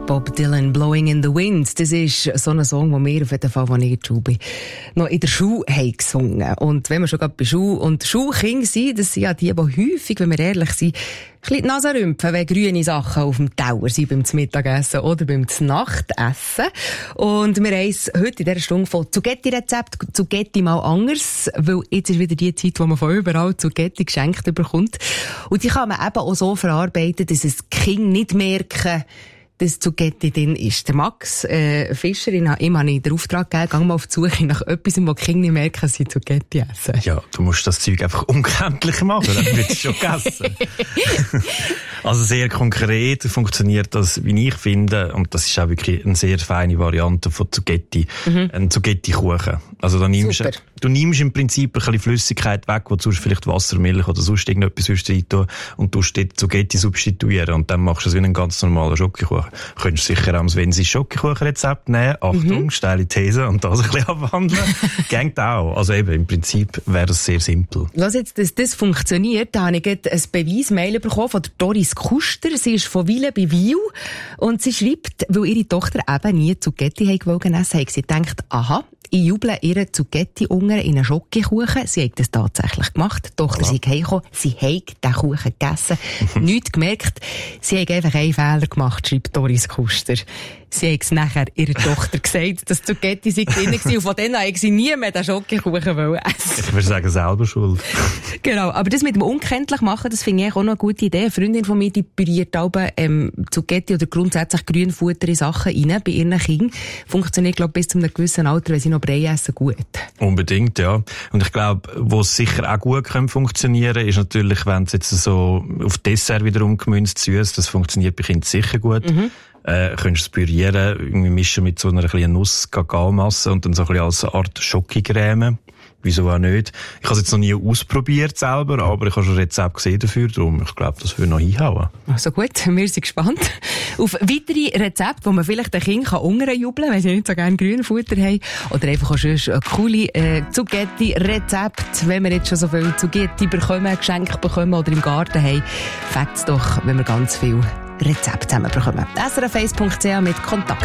Bob Dylan, «Blowing in the Wind». Das ist so ein Song, den wir auf jeden Fall, als ich in der Schule bin, noch in der Schule haben gesungen. Und wenn wir schon gerade bei Schule und Schulkinder sind, das sind ja die häufig, wenn wir ehrlich sind, ein bisschen die Nase rümpfen, wenn grüne Sachen auf dem Teller sind beim Mittagessen oder beim Nachtessen. Und wir haben es heute in dieser Stunde von Zugetti-Rezept, Zugetti mal anders, weil jetzt ist wieder die Zeit, wo man von überall Zugetti geschenkt bekommt. Und die kann man eben auch so verarbeiten, dass es die Kinder nicht merken, dass Zugetti drin ist. Der Max Fischer, ihm habe ich den Auftrag gegeben, geh mal auf die Suche nach etwas, wo die Kinder nicht merken, dass sie Zugetti essen. Ja, du musst das Zeug einfach unkenntlich machen, dann wird es schon gegessen. Also sehr konkret funktioniert das, wie ich finde, und das ist auch wirklich eine sehr feine Variante von Zugetti, ein Zugetti-Kuchen. Also du nimmst im Prinzip ein bisschen Flüssigkeit weg, wo du sonst vielleicht Wasser, Milch oder sonst irgendetwas rein tun und du dort Zugetti substituieren und dann machst du es wie einen ganz normalen Schokokuchen. Du könntest sicher auch, wenn sie Schokokuchenrezept nehmen, Achtung, steile These, und das ein bisschen abwandeln, geht auch. Also eben, im Prinzip wäre das sehr simpel. Lass jetzt, dass das funktioniert, da habe ich gerade ein Beweismail bekommen von der Doris Kuster. Sie ist von Wille bei Wiel und sie schreibt, weil ihre Tochter eben nie Zugetti essen wollte, hat sie gedacht, aha, ich juble ihre Zugetti-Unger in einen Schokokuchen. Sie hat das tatsächlich gemacht. Die Tochter ist heimgekommen. Sie hat den Kuchen gegessen. Nichts gemerkt. Sie hat einfach einen Fehler gemacht, schreibt Doris Kuster. Sie hat es nachher ihrer Tochter gesagt, dass Zugetti drin war. Und von denen hat sie nie mehr den Schokokuchen essen. Ich würde sagen, selber schuld. Genau. Aber das mit dem unkenntlich machen, das finde ich auch noch eine gute Idee. Eine Freundin von mir, die püriert Zugetti oder grundsätzlich Grünfutter in Sachen rein bei ihren Kindern. Funktioniert, glaube ich, bis zu einem gewissen Alter, wenn sie noch Brei essen, gut. Unbedingt, ja. Und ich glaube, wo es sicher auch gut funktionieren kann, ist natürlich, wenn es jetzt so auf Dessert wiederum gemünzt süß, das funktioniert bei Kindern sicher gut. Könntest es pürieren, irgendwie mischen mit so einer kleinen Nuss-Kakaomasse und dann so ein bisschen als Art Schokocreme. Wieso auch nicht? Ich habe es jetzt noch nie ausprobiert selber, aber ich habe schon ein Rezept gesehen dafür, darum ich glaube, das würde noch hinhauen. Also gut, wir sind gespannt auf weitere Rezepte, wo man vielleicht den Kindern unterjubeln kann, wenn sie nicht so gerne Grünfutter haben. Oder einfach auch schon ein coole Zugetti-Rezept, wenn wir jetzt schon so viel Zugetti bekommen, Geschenke bekommen oder im Garten haben. Fängt es doch, wenn wir ganz viel Rezepte zusammen bekommen. srf1.ch mit Kontakt.